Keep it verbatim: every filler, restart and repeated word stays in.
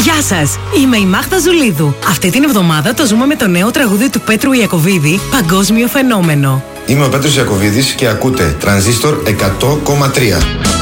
Γεια σας, είμαι η Μάγδα Ζουλίδου. Αυτή την εβδομάδα το ζούμε με το νέο τραγούδι του Πέτρου Ιακωβίδη, Παγκόσμιο Φαινόμενο. Είμαι ο Πέτρος Ιακωβίδης και ακούτε Τρανζίστορ εκατό κόμμα τρία.